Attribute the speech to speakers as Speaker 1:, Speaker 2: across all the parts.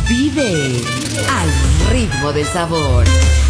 Speaker 1: Vive al ritmo del sabor.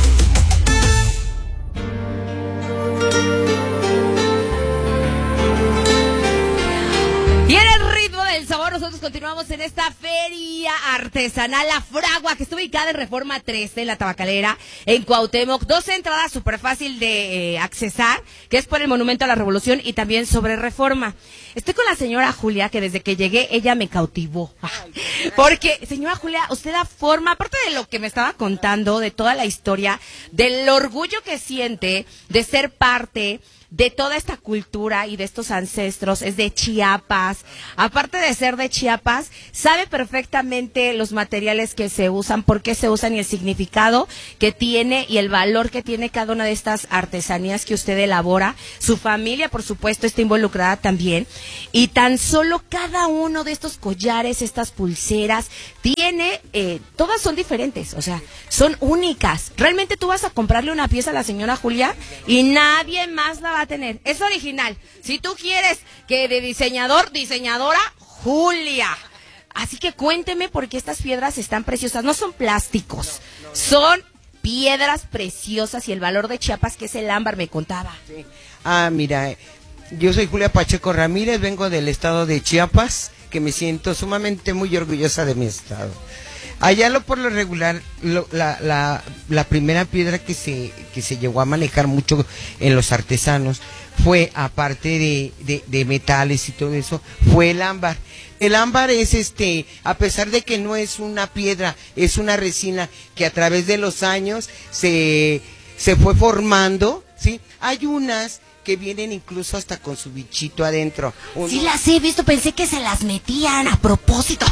Speaker 1: Y en el ritmo del sabor nosotros continuamos en esta feria artesanal La Fragua, que está ubicada en Reforma 13, en la Tabacalera, en Cuauhtémoc. 2 entradas súper fácil de accesar, que es por el Monumento a la Revolución y también sobre Reforma. Estoy con la señora Julia, que desde que llegué ella me cautivó. Porque, señora Julia, usted da forma, aparte de lo que me estaba contando, de toda la historia, del orgullo que siente de ser parte de toda esta cultura y de estos ancestros, es de Chiapas. Aparte de ser de Chiapas, sabe perfectamente los materiales que se usan, por qué se usan y el significado que tiene y el valor que tiene cada una de estas artesanías que usted elabora. Su familia, por supuesto, está involucrada también. Y tan solo cada uno de estos collares, estas pulseras, tiene, todas son diferentes, o sea, son únicas. Realmente tú vas a comprarle una pieza a la señora Julia y nadie más la va a tener. Es original. Si tú quieres que de diseñador, diseñadora Julia. Así que cuénteme por qué estas piedras están preciosas. No son plásticos, son piedras preciosas y el valor de Chiapas, que es el ámbar, me contaba.
Speaker 2: Sí. Mira, yo soy Julia Pacheco Ramírez, vengo del estado de Chiapas, que me siento sumamente muy orgullosa de mi estado. Allá por lo regular, la primera piedra que se llegó a manejar mucho en los artesanos fue, aparte de metales y todo eso, fue el ámbar. El ámbar es a pesar de que no es una piedra, es una resina que a través de los años se fue formando, ¿sí? Hay unas que vienen incluso hasta con su bichito adentro.
Speaker 1: Sí las he visto, pensé que se las metían a propósito.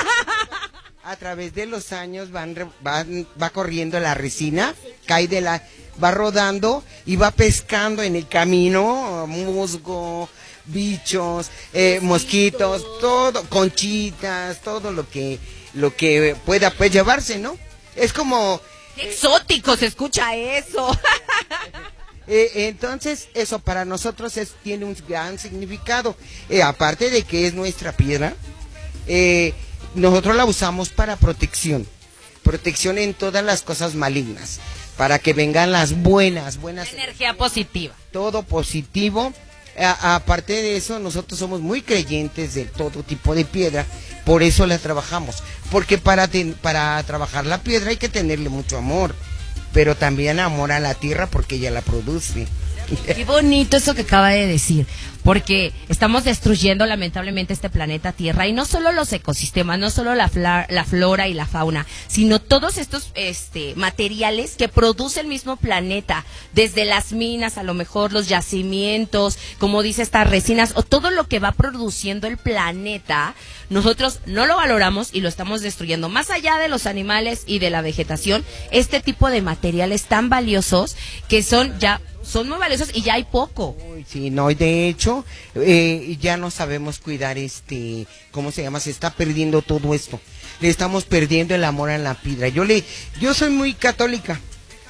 Speaker 2: A través de los años va corriendo la resina, va rodando y va pescando en el camino musgo, bichos, mosquitos, todo, conchitas, todo lo que pueda pues llevarse, ¿no? Es como...
Speaker 1: ¡Qué exótico se escucha eso!
Speaker 2: Entonces, eso para nosotros tiene un gran significado. Aparte de que es nuestra piedra, nosotros la usamos para protección en todas las cosas malignas, para que vengan las buenas
Speaker 1: energía positiva.
Speaker 2: Todo positivo. Aparte de eso, nosotros somos muy creyentes de todo tipo de piedra, por eso la trabajamos, porque para trabajar la piedra hay que tenerle mucho amor, pero también amor a la tierra porque ella la produce.
Speaker 1: Qué bonito eso que acaba de decir, porque estamos destruyendo lamentablemente este planeta Tierra, y no solo los ecosistemas, no solo la flora y la fauna, sino todos estos materiales que produce el mismo planeta, desde las minas, a lo mejor los yacimientos, como dice, estas resinas, o todo lo que va produciendo el planeta. Nosotros no lo valoramos y lo estamos destruyendo. Más allá de los animales y de la vegetación, este tipo de materiales tan valiosos que son muy valiosos y ya hay poco.
Speaker 2: Sí, no, de hecho, ya no sabemos cuidar ¿cómo se llama? Se está perdiendo todo esto. Le estamos perdiendo el amor a la piedra. Yo soy muy católica.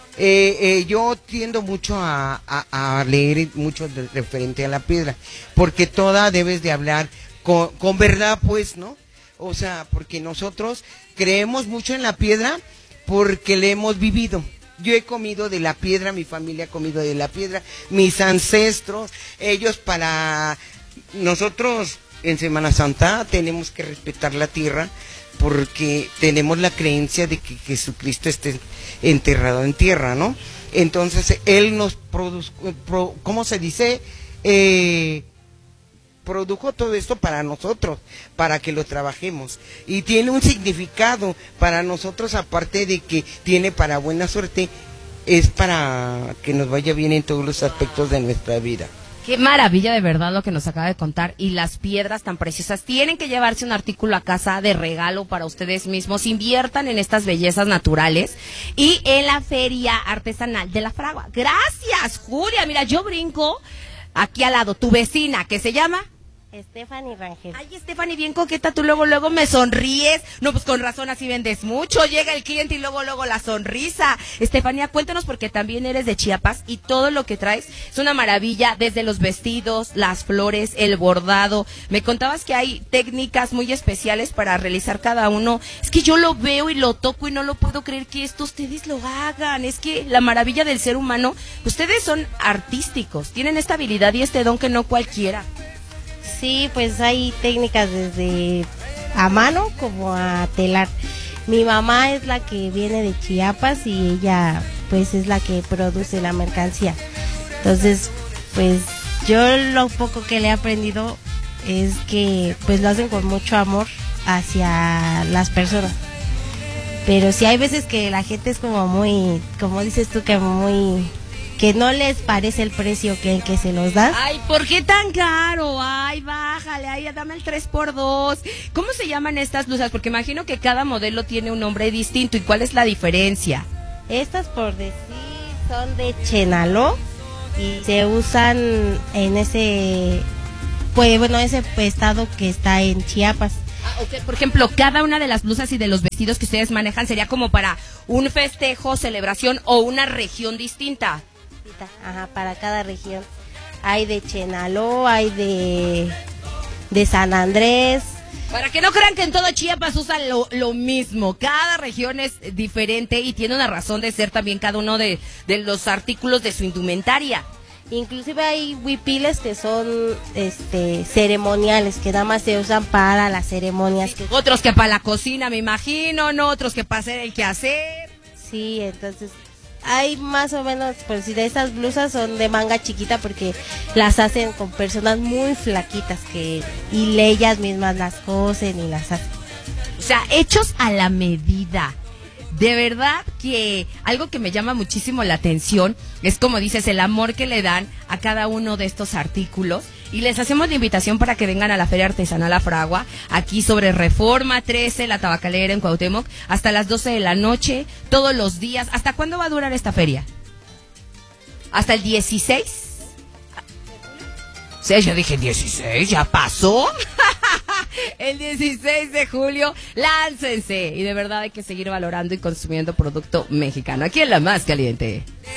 Speaker 2: Yo tiendo mucho a leer mucho referente a la piedra, porque toda debes de hablar con verdad, pues, ¿no? O sea, porque nosotros creemos mucho en la piedra porque le hemos vivido. Yo he comido de la piedra, mi familia ha comido de la piedra, mis ancestros, nosotros en Semana Santa tenemos que respetar la tierra porque tenemos la creencia de que Jesucristo esté enterrado en tierra, ¿no? Entonces, Él nos produjo, ¿cómo se dice? Produjo todo esto para nosotros, para que lo trabajemos, y tiene un significado para nosotros, aparte de que tiene para buena suerte, es para que nos vaya bien en todos los aspectos de nuestra vida.
Speaker 1: Qué maravilla de verdad lo que nos acaba de contar, y las piedras tan preciosas. Tienen que llevarse un artículo a casa de regalo para ustedes mismos. Inviertan en estas bellezas naturales y en la feria artesanal de La Fragua. Gracias, Julia. Mira, yo brinco aquí al lado, tu vecina, que se llama
Speaker 3: Stephanie Rangel.
Speaker 1: Ay, Stephanie, bien coqueta, tú luego me sonríes. No, pues con razón así vendes mucho. Llega el cliente y luego la sonrisa. Estefanía, cuéntanos porque también eres de Chiapas y todo lo que traes es una maravilla, desde los vestidos, las flores, el bordado. Me contabas que hay técnicas muy especiales para realizar cada uno. Es que yo lo veo y lo toco y no lo puedo creer que esto ustedes lo hagan. Es que la maravilla del ser humano, ustedes son artísticos, tienen esta habilidad y este don que no cualquiera.
Speaker 3: Sí, pues hay técnicas desde a mano como a telar. Mi mamá es la que viene de Chiapas y ella pues es la que produce la mercancía. Entonces, pues yo lo poco que le he aprendido es que pues lo hacen con mucho amor hacia las personas. Pero sí hay veces que la gente es como muy, como dices tú, que no les parece el precio que se los das.
Speaker 1: Ay, ¿por qué tan caro? Ay, bájale, ay, dame el 3x2. ¿Cómo se llaman estas blusas? Porque imagino que cada modelo tiene un nombre distinto. ¿Y cuál es la diferencia?
Speaker 3: Estas, por decir, son de Chenaló y se usan en ese, pues bueno, ese estado que está en Chiapas.
Speaker 1: Okay. Por ejemplo, cada una de las blusas y de los vestidos que ustedes manejan sería como para un festejo, celebración o una región distinta.
Speaker 3: Ajá, para cada región. Hay de Chenaló, hay de San Andrés.
Speaker 1: Para que no crean que en todo Chiapas usan lo mismo. Cada región es diferente y tiene una razón de ser también cada uno de los artículos de su indumentaria.
Speaker 3: Inclusive hay huipiles que son ceremoniales, que nada más se usan para las ceremonias.
Speaker 1: Sí, otros que para la cocina, me imagino, ¿no? Otros que para hacer el quehacer.
Speaker 3: Sí, entonces hay más o menos, pues si de esas blusas son de manga chiquita porque las hacen con personas muy flaquitas y ellas mismas las cosen y las hacen.
Speaker 1: O sea, hechos a la medida. De verdad que algo que me llama muchísimo la atención es, como dices, el amor que le dan a cada uno de estos artículos. Y les hacemos la invitación para que vengan a la Feria Artesanal La Fragua, aquí sobre Reforma 13, La Tabacalera en Cuauhtémoc, hasta las 12 de la noche, todos los días. ¿Hasta cuándo va a durar esta feria? ¿Hasta el 16? Sí, yo dije 16, ¿ya pasó? El 16 de julio, láncense. Y de verdad hay que seguir valorando y consumiendo producto mexicano. Aquí en La Más Caliente.